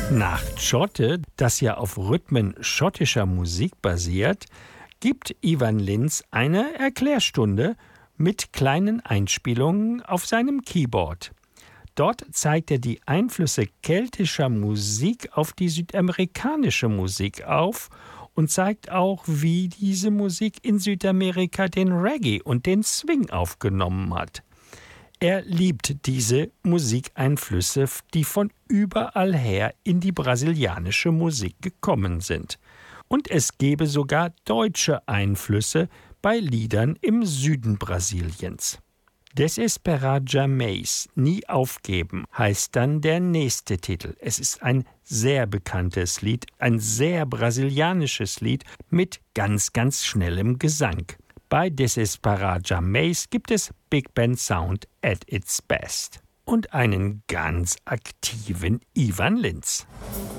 Nach Chotte, das ja auf Rhythmen schottischer Musik basiert, gibt Ivan Lins eine Erklärstunde mit kleinen Einspielungen auf seinem Keyboard. Dort zeigt er die Einflüsse keltischer Musik auf die südamerikanische Musik auf und zeigt auch, wie diese Musik in Südamerika den Reggae und den Swing aufgenommen hat. Er liebt diese Musikeinflüsse, die von überall her in die brasilianische Musik gekommen sind. Und es gebe sogar deutsche Einflüsse bei Liedern im Süden Brasiliens. Desesperar jamais, nie aufgeben, heißt dann der nächste Titel. Es ist ein sehr bekanntes Lied, ein sehr brasilianisches Lied mit ganz, ganz schnellem Gesang. Bei Desesperar jamais gibt es Big Band Sound at its best und einen ganz aktiven Ivan Lins.